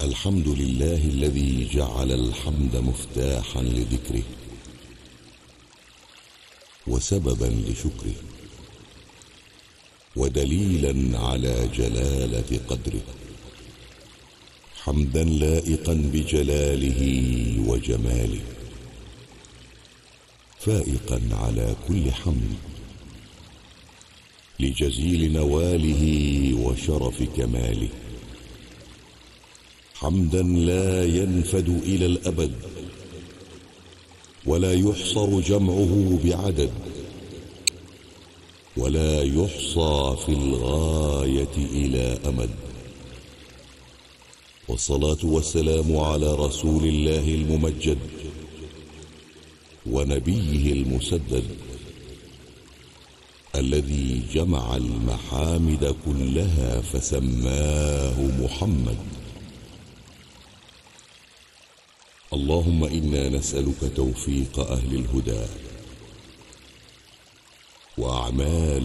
الحمد لله الذي جعل الحمد مفتاحا لذكره وسببا لشكره ودليلا على جلالة قدره، حمدا لائقا بجلاله وجماله، فائقا على كل حمد لجزيل نواله وشرف كماله، حمدا لا ينفد إلى الأبد ولا يحصر جمعه بعدد ولا يحصى في الغاية إلى أمد. والصلاة والسلام على رسول الله الممجد ونبيه المسدد الذي جمع المحامد كلها فسماه محمد. اللهم إنا نسألك توفيق أهل الهدى وأعمال